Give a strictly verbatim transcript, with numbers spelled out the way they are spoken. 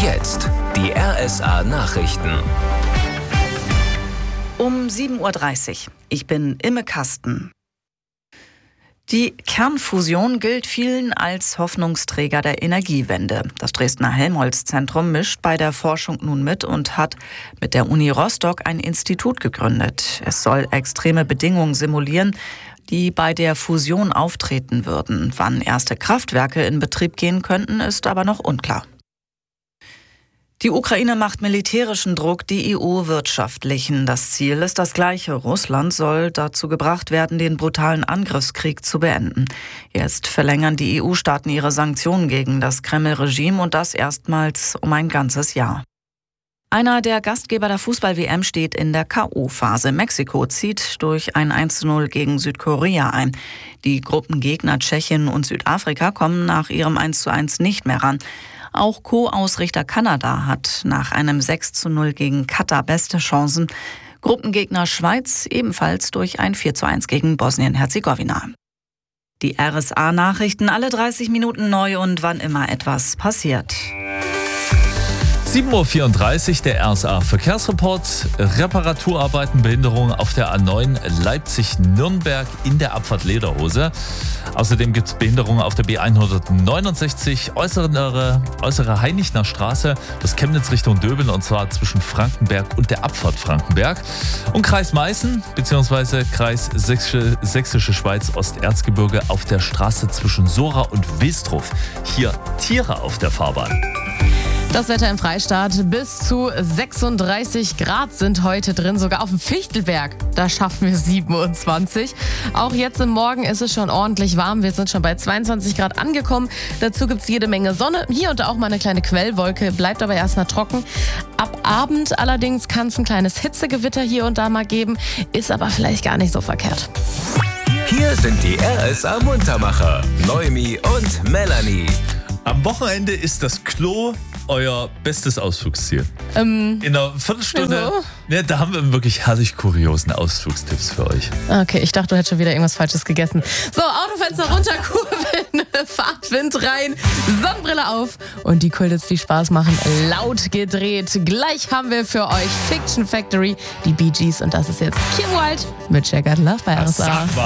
Jetzt die R S A-Nachrichten. Um sieben Uhr dreißig. Ich bin Imme Kasten. Die Kernfusion gilt vielen als Hoffnungsträger der Energiewende. Das Dresdner Helmholtz-Zentrum mischt bei der Forschung nun mit und hat mit der Uni Rostock ein Institut gegründet. Es soll extreme Bedingungen simulieren, die bei der Fusion auftreten würden. Wann erste Kraftwerke in Betrieb gehen könnten, ist aber noch unklar. Die Ukraine macht militärischen Druck, die E U wirtschaftlichen. Das Ziel ist das gleiche. Russland soll dazu gebracht werden, den brutalen Angriffskrieg zu beenden. Jetzt verlängern die E U-Staaten ihre Sanktionen gegen das Kreml-Regime und das erstmals um ein ganzes Jahr. Einer der Gastgeber der Fußball-W M steht in der K O-Phase. Mexiko zieht durch ein eins zu null gegen Südkorea ein. Die Gruppengegner Tschechien und Südafrika kommen nach ihrem eins zu eins nicht mehr ran. Auch Co-Ausrichter Kanada hat nach einem sechs zu null gegen Katar beste Chancen. Gruppengegner Schweiz ebenfalls durch ein vier zu eins gegen Bosnien-Herzegowina. Die R S A-Nachrichten alle dreißig Minuten neu und wann immer etwas passiert. sieben Uhr vierunddreißig, der R S A-Verkehrsreport. Reparaturarbeiten, Behinderungen auf der A neun Leipzig-Nürnberg in der Abfahrt Lederhose. Außerdem gibt es Behinderungen auf der B hundertneunundsechzig, äußere, äußere Heinichner Straße, das Chemnitz Richtung Döbeln, und zwar zwischen Frankenberg und der Abfahrt Frankenberg. Und Kreis Meißen bzw. Kreis Sächsische, Sächsische Schweiz Osterzgebirge auf der Straße zwischen Sora und Wilsdruff. Hier Tiere auf der Fahrbahn. Das Wetter im Freistaat, bis zu sechsunddreißig Grad sind heute drin, sogar auf dem Fichtelberg. Da schaffen wir siebenundzwanzig. Auch jetzt im Morgen ist es schon ordentlich warm. Wir sind schon bei zweiundzwanzig Grad angekommen. Dazu gibt es jede Menge Sonne. Hier und da auch mal eine kleine Quellwolke, bleibt aber erstmal trocken. Ab Abend allerdings kann es ein kleines Hitzegewitter hier und da mal geben, ist aber vielleicht gar nicht so verkehrt. Hier sind die R S A-Muntermacher, Noemi und Melanie. Am Wochenende ist das Klo euer bestes Ausflugsziel. Ähm, In einer Viertelstunde, wieso? ne, da haben wir wirklich herrlich kuriosen Ausflugstipps für euch. Okay, ich dachte, du hättest schon wieder irgendwas Falsches gegessen. So, Autofenster runterkurbeln, Fahrtwind rein, Sonnenbrille auf und die cool jetzt viel Spaß machen. Laut gedreht. Gleich haben wir für euch Fiction Factory, die Bee Gees, und das ist jetzt Kim Wilde mit Checkered Love bei R S A.